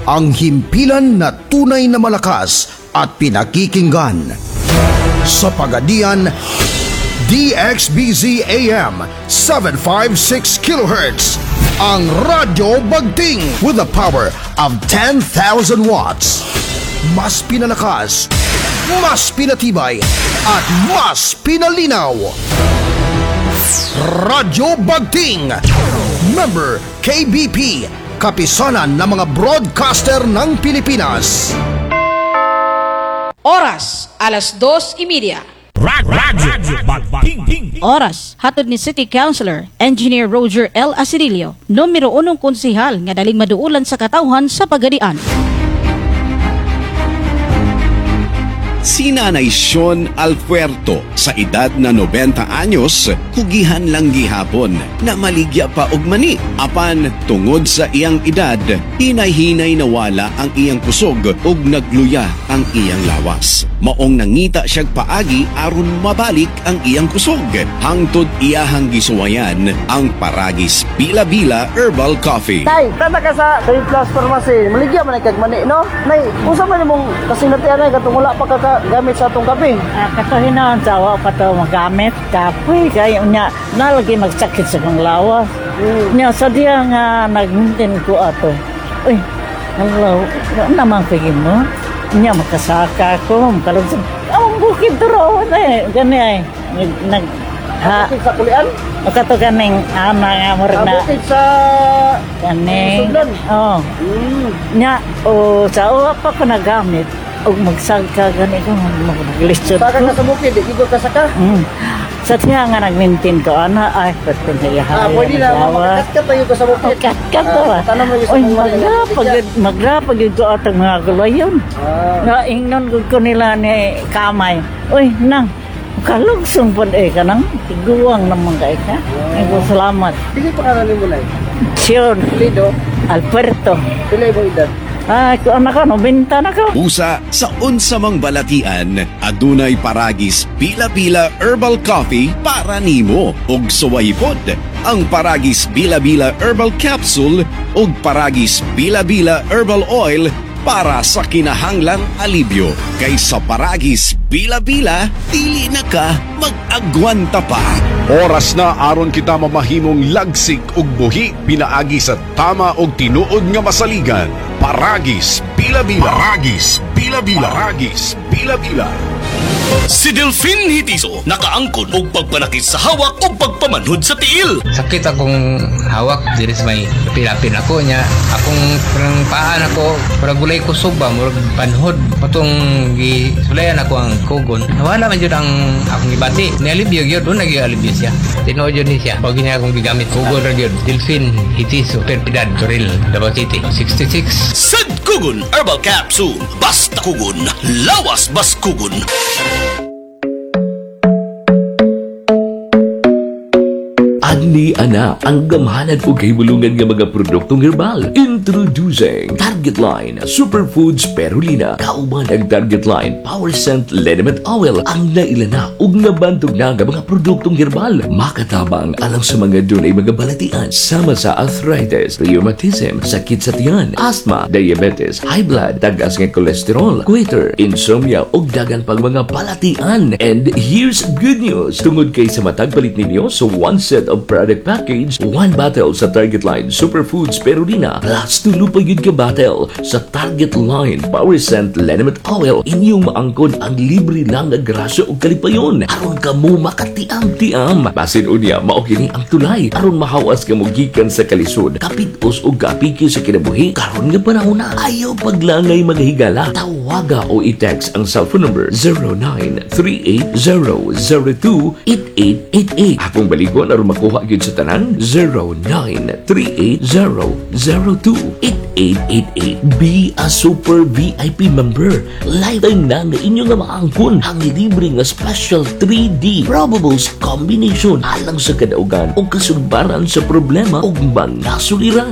ang himpilan na tunay na malakas at pinakikinggan. Sa Pagadian, DXBZ AM 756 kHz, ang Radyo Bagting with the power of 10,000 watts. Mas pinalakas, mas pinatibay, at mas pinalinaw. Radyo Bagting, member KBP, kapisanan ng mga broadcaster ng Pilipinas. Oras, alas 2:30. Radyo Bagting. Oras, hatod ni City Councilor, Engineer Roger L. Asirilio, numero 1 konsehal nga daling maduulan sa katawhan sa Pagadian. Si Nanay Sean Alpuerto sa edad na 90 anyos, hugihan lang gihapon na maligya pa og mani. Apan tungod sa iyang edad, hinay-hinay nawala ang iyang kusog ug nagluya ang iyang lawas. Maong nangita siyag paagi aron mabalik ang iyang kusog. Hangtod iyahang gisuwayan ang Paragis Bila-Bila Herbal Coffee. Tay, tata ka sa Trade Plus Pharmacy. Maligya man kag mani, no? Nay, usa man imong kasinatian ay katong wala pa ka gamit sa atong kape. Katuhinan sa awa pa ito magamit. Kapoy kayo niya. Nalagi magsakit sa kong lawas. Niya sa diya nga nag-maintain ko ato. Uy, hello. Ano naman pigin mo? Niya makasaka ko. Makalunsag. Ang bukid turo. Gani ay. Bukid sa kulian? Kato ganing nga morna. Bukid sa ganing. Sudlan? Oo. Niya, sa awa pa ko nagamit. O magsagka gani ko maglistod Saka ka sa bukid, ikot ka saka? Sa tiya nga nag-maintain ko, ay, pwede na iyahay. Pwede na, makakat tayo ka sa bukid. Kakat ko ba? Tanong mo yung sa mga magrapag yun ko atang mga gulay yun. Nga, ingnon ko nila ni Kamay. Uy, nang, kalugsong po ka nang, tiguang naman ka ika. Ay ko, salamat. Sige pa karanin mo na Sean Lido, Alberto. pilay mo edad. Ay, ko anak ko, binta na ko. Usa sa unsamang balatian, adunay Paragis Bila-Bila Herbal Coffee para nimo ug suwaypod. Ang Paragis Bila-Bila Herbal Capsule ug Paragis Bila-Bila Herbal Oil para sa kinahanglang alibyo. Kaysa Paragis Bila-Bila, dili na ka mag-agwanta pa. Oras na aron kita mamahimong lagsik ug buhi pinaagi sa tama og tinuod nga masaligan. Paragis Bila-Bila. Paragis Bila-Bila. Paragis Bila-Bila. Si Delphine Hitiso nakaangkon og pagpanakit sa hawak o pagpamanhod sa tiil. Sakit akong hawak diri sa may pilapin ako niya. Akong parang paan ako, parang gulay ko suba, murag panhod. Patong gisulayan ako ang kugon. Nawala man yun ang akong ibati. Nialibyo yun, doon nag-ialibyo siya. Tinood yun siya. Pag niya akong gigamit kugon rin yun. Delphine Hitiso, Perpidad, Toril, Davao City, 66. Sad Kugon Herbal Capsule. Basta kugon, lawas bas kugon. Agni ana ang gamhanan o kahibulungan nga mga produktong herbal. Introducing Target Line Superfoods Spirulina. Kauban ang Target Line Power Scent Liniment Oil ang nailana ug nabantog na nga mga produktong herbal. Makatabang alang sa mga dunay mga balatian sama sa arthritis, rheumatism, sakit sa tiyan, asthma, diabetes, high blood, tagas nga cholesterol, goiter, insomnia ug dagan pang mga balatian. And here's good news. Tungod kay sa matag palit ninyo so one set of product package, 1 bottle sa Target Line Superfoods Spirulina plus tulo pa yun ka bottle sa Target Line Power Scent Liniment Oil. Inyong maangkon ang libre lang na grasya o kalipayon aron ka mo makatiam-tiam. Basin unya mao kini ang tulay aron mahawas ka mo gikan sa kalisod, kapitos o kapiki sa kinabuhi karon nga panahon na. Ayaw paglangay maghigala, tawaga o i-text ang cellphone number 0938-002-8888. Akong baligon aron makuha gyud sa tanan 0938-002-8888. Be a super VIP member. Lifetime na nga inyo nga maangkon ang libre nga special 3D probables combination alang sa kadaugan o kasugbaran sa problema o mga suliran.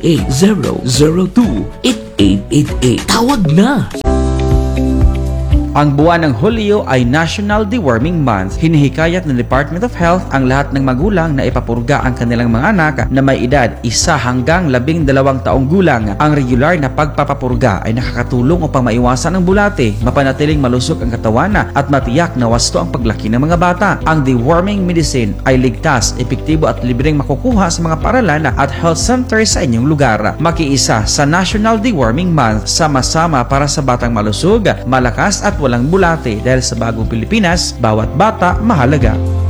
0938-002-8888. Tawag na! Ang buwan ng Hulyo ay National Deworming Month. Hinihikayat ng Department of Health ang lahat ng magulang na ipapurga ang kanilang mga anak na may edad 1 hanggang 12 taong gulang. Ang regular na pagpapapurga ay nakakatulong upang maiwasan ang bulate, mapanatiling malusog ang katawan at matiyak na wasto ang paglaki ng mga bata. Ang deworming medicine ay ligtas, epektibo at libreng makukuha sa mga paaralan at health center sa inyong lugar. Makiisa sa National Deworming Month, sama-sama para sa batang malusog, malakas at walang bulate dahil sa bagong Pilipinas, bawat bata mahalaga.